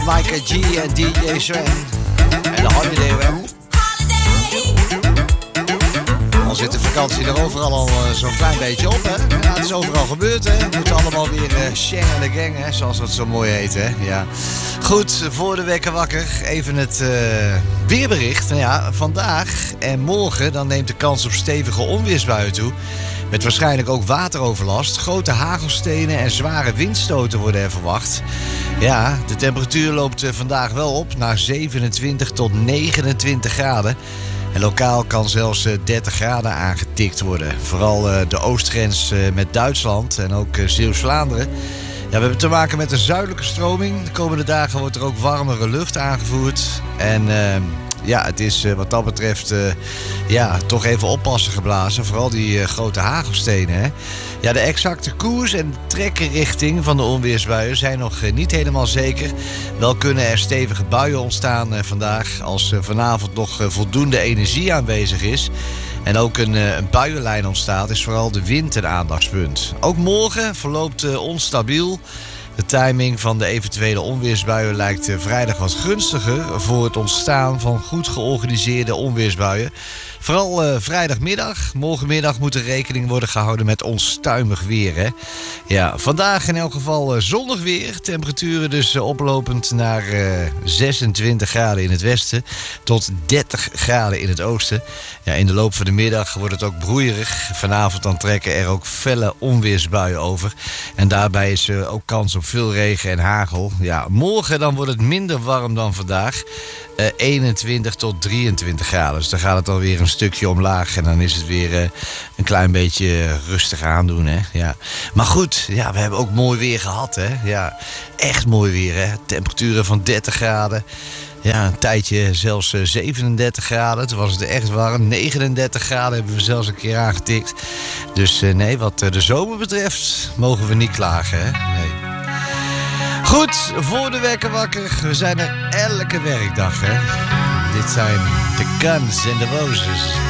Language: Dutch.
Micah G en DJ Sven. En de Holiday Web. Al zit de vakantie er overal al zo'n klein beetje op, hè? Ja, het is overal gebeurd, hè? We moeten allemaal weer shang en de gang, hè? Zoals dat zo mooi heet, hè? Ja. Goed, voor de wekker wakker even het weerbericht. Nou ja, vandaag en morgen dan neemt de kans op stevige onweersbuien toe. Met waarschijnlijk ook wateroverlast. Grote hagelstenen en zware windstoten worden er verwacht. Ja, de temperatuur loopt vandaag wel op naar 27 tot 29 graden. En lokaal kan zelfs 30 graden aangetikt worden. Vooral de oostgrens met Duitsland en ook Zeeuws-Vlaanderen. Ja, we hebben te maken met een zuidelijke stroming. De komende dagen wordt er ook warmere lucht aangevoerd. En ja, het is wat dat betreft toch even oppassen geblazen. Vooral die grote hagelstenen, hè. Ja, de exacte koers en trekkenrichting van de onweersbuien zijn nog niet helemaal zeker. Wel kunnen er stevige buien ontstaan vandaag als vanavond nog voldoende energie aanwezig is. En ook een buienlijn ontstaat, is vooral de wind een aandachtspunt. Ook morgen verloopt onstabiel. De timing van de eventuele onweersbuien lijkt vrijdag wat gunstiger voor het ontstaan van goed georganiseerde onweersbuien. Vooral vrijdagmiddag. Morgenmiddag moet er rekening worden gehouden met onstuimig weer, hè? Ja, vandaag in elk geval zonnig weer. Temperaturen dus oplopend naar 26 graden in het westen tot 30 graden in het oosten. Ja, in de loop van de middag wordt het ook broeierig. Vanavond dan trekken er ook felle onweersbuien over. En daarbij is ook kans op veel regen en hagel. Ja, morgen dan wordt het minder warm dan vandaag. 21 tot 23 graden. Dus dan gaat het alweer een stukje omlaag. En dan is het weer een klein beetje rustig aandoen, hè. Ja. Maar goed, ja, we hebben ook mooi weer gehad, hè. Ja, echt mooi weer, hè. Temperaturen van 30 graden. Ja, een tijdje zelfs 37 graden. Toen was het echt warm. 39 graden hebben we zelfs een keer aangetikt. Dus nee, wat de zomer betreft mogen we niet klagen, hè. Nee. Goed, voor de wekker wakker. We zijn er elke werkdag, hè. Dit zijn de Guns and the Roses.